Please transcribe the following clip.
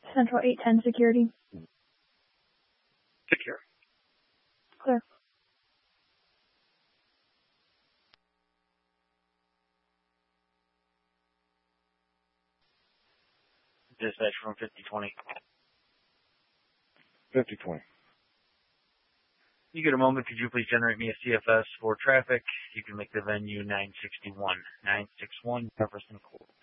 Central 810 security. Secure. Clear. Dispatch from 5020. 5020. You get a moment, could you please generate me a CFS for traffic? You can make the venue 961. 961 Jefferson Court.